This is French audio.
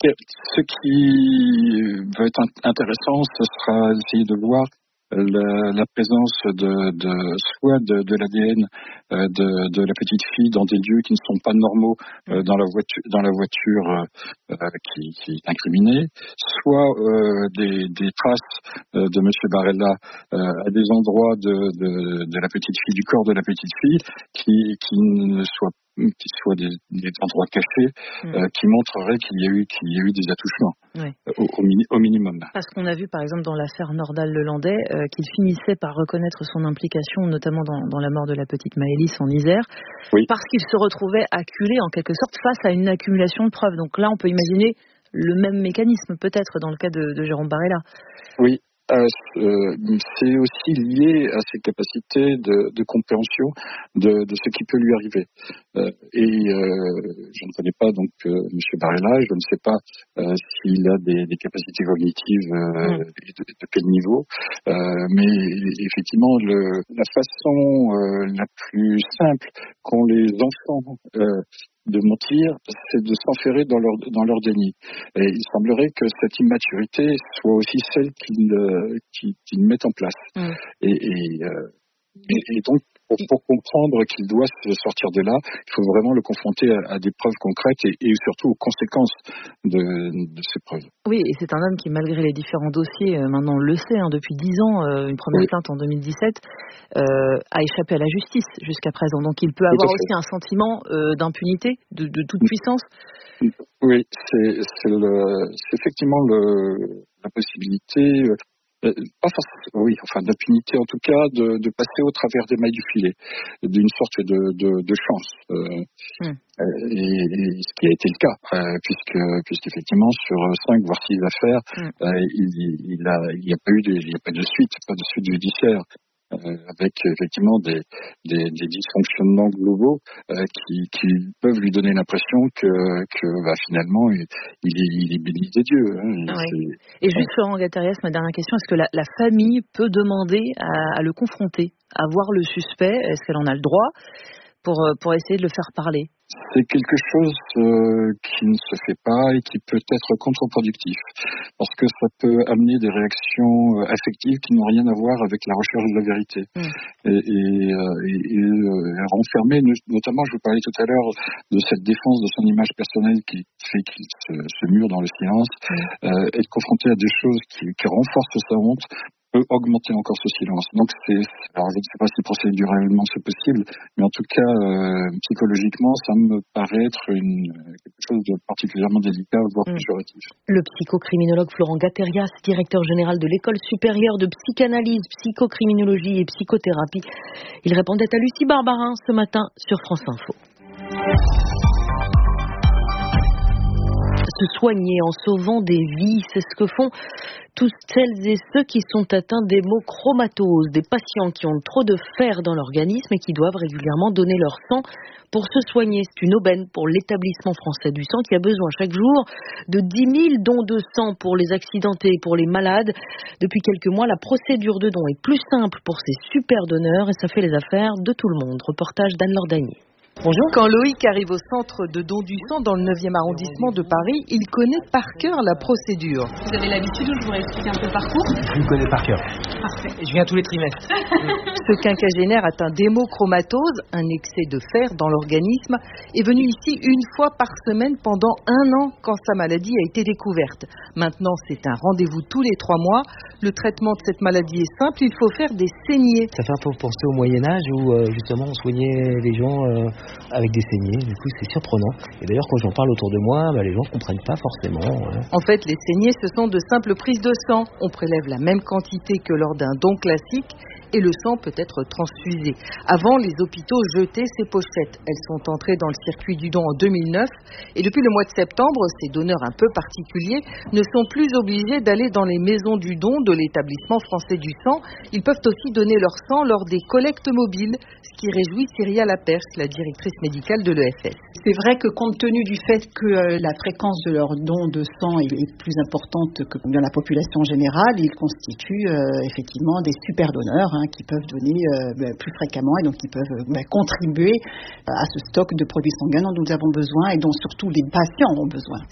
Ce qui va être intéressant, ce sera d'essayer de voir la présence de l'ADN de la petite fille dans des lieux qui ne sont pas normaux dans la voiture qui est incriminée, soit des traces de Monsieur Barella à des endroits de la petite fille, du corps de la petite fille, qui soient des endroits cachés, qui montreraient qu'il y a eu des attouchements. Oui. Au minimum. Parce qu'on a vu par exemple dans l'affaire Nordal-Lelandais qu'il finissait par reconnaître son implication, notamment dans la mort de la petite Maëlys en Isère, parce qu'il se retrouvait acculé en quelque sorte face à une accumulation de preuves. Donc là on peut imaginer le même mécanisme peut-être dans le cas de Jérôme Barella. Oui. C'est aussi lié à ses capacités de compréhension de ce qui peut lui arriver. Je ne connais pas donc M. Barella, je ne sais pas s'il a des capacités cognitives et de quel niveau, mais effectivement la façon la plus simple qu'ont les enfants de mentir, c'est de s'enferrer dans leur déni. Et il semblerait que cette immaturité soit aussi celle qu'ils mettent en place. Et donc, pour comprendre qu'il doit se sortir de là, il faut vraiment le confronter à des preuves concrètes et surtout aux conséquences de ces preuves. Oui, et c'est un homme qui, malgré les différents dossiers, maintenant on le sait, depuis 10 ans, une première plainte en 2017, a échappé à la justice jusqu'à présent. Donc il peut avoir aussi un sentiment d'impunité, de toute puissance. Oui, c'est effectivement la possibilité... d'impunité en tout cas, de passer au travers des mailles du filet, d'une sorte de chance. Et ce qui a été le cas, puisqu'effectivement sur 5 voire 6 affaires, il n'y a pas de suite judiciaire. Avec effectivement des dysfonctionnements globaux qui peuvent lui donner l'impression que finalement il est béni des dieux. Et juste Florent Gattarias, ma dernière question, est-ce que la famille peut demander à le confronter, à voir le suspect? Est-ce qu'elle en a le droit pour essayer de le faire parler? C'est quelque chose qui ne se fait pas et qui peut être contre-productif, parce que ça peut amener des réactions affectives qui n'ont rien à voir avec la recherche de la vérité. Et renfermer, notamment je vous parlais tout à l'heure de cette défense de son image personnelle qui fait qu'il se mure dans le silence, être confronté à des choses qui renforcent sa honte, peut augmenter encore ce silence. Donc alors je ne sais pas si procéduralement c'est possible, mais en tout cas psychologiquement ça me paraît être quelque chose de particulièrement délicat, voire péjoratif. Le psychocriminologue Florent Gattarias, directeur général de l'École supérieure de psychanalyse, psychocriminologie et psychothérapie, il répondait à Lucie Barbarin ce matin sur France Info. Se soigner en sauvant des vies, c'est ce que font toutes celles et ceux qui sont atteints d'hémochromatose, des patients qui ont trop de fer dans l'organisme et qui doivent régulièrement donner leur sang pour se soigner. C'est une aubaine pour l'établissement français du sang qui a besoin chaque jour de 10 000 dons de sang pour les accidentés et pour les malades. Depuis quelques mois, la procédure de don est plus simple pour ces super donneurs et ça fait les affaires de tout le monde. Reportage d'Anne-Laure Dagnier. Bonjour. Quand Loïc arrive au centre de don du sang dans le 9e arrondissement de Paris, il connaît par cœur la procédure. Vous avez l'habitude ou je vous explique un peu le parcours? Je le connais par cœur. Parfait. Je viens tous les trimestres. Ce quinquagénaire atteint d'hémochromatose, un excès de fer dans l'organisme, est venu ici une fois par semaine pendant 1 an quand sa maladie a été découverte. Maintenant, c'est un rendez-vous tous les 3 mois. Le traitement de cette maladie est simple, il faut faire des saignées. Ça fait un peu penser au Moyen-Âge où justement on soignait les gens avec des saignées, du coup c'est surprenant. Et d'ailleurs quand j'en parle autour de moi, les gens ne comprennent pas forcément. En fait, les saignées, ce sont de simples prises de sang. On prélève la même quantité que lors d'un don classique et le sang peut être transfusé. Avant, les hôpitaux jetaient ces pochettes. Elles sont entrées dans le circuit du don en 2009 et depuis le mois de septembre, ces donneurs un peu particuliers ne sont plus obligés d'aller dans les maisons du don de l'établissement français du sang. Ils peuvent aussi donner leur sang lors des collectes mobiles, ce qui réjouit Cyria Laperche, la directrice médicale de l'EFS. C'est vrai que compte tenu du fait que la fréquence de leur don de sang est plus importante que dans la population générale, ils constituent effectivement des super donneurs qui peuvent donner plus fréquemment et donc qui peuvent contribuer à ce stock de produits sanguins dont nous avons besoin et dont surtout les patients ont besoin.